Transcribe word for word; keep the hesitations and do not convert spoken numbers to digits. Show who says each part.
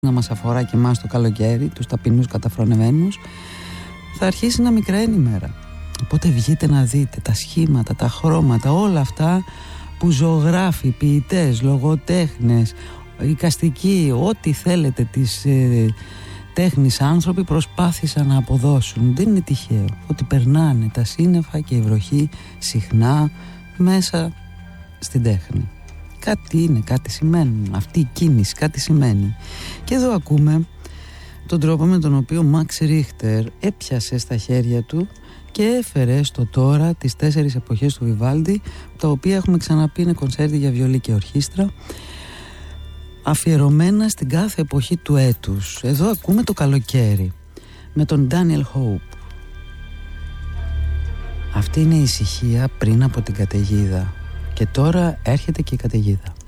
Speaker 1: να μας αφορά και εμάς το καλοκαίρι, τους ταπεινούς καταφρονεμένους, θα αρχίσει να μικραίνει η μέρα. Οπότε βγείτε να δείτε τα σχήματα, τα χρώματα, όλα αυτά που ζωγράφοι, ποιητές, λογοτέχνες, εικαστικοί, ό,τι θέλετε της ε, τέχνης άνθρωποι προσπάθησαν να αποδώσουν. Δεν είναι τυχαίο ότι περνάνε τα σύννεφα και η βροχή συχνά μέσα στην τέχνη. Κάτι είναι, κάτι σημαίνει. Αυτή η κίνηση κάτι σημαίνει. Και εδώ ακούμε τον τρόπο με τον οποίο ο Μαξ Ρίχτερ έπιασε στα χέρια του και έφερε στο τώρα τις τέσσερις εποχές του Βιβάλντι, τα οποία έχουμε ξαναπεί είναι κονσέρτι για βιολί και ορχήστρα, αφιερωμένα στην κάθε εποχή του έτους. Εδώ ακούμε το καλοκαίρι με τον Daniel Hope. Αυτή είναι η ησυχία πριν από την καταιγίδα. Και τώρα έρχεται και η καταιγίδα.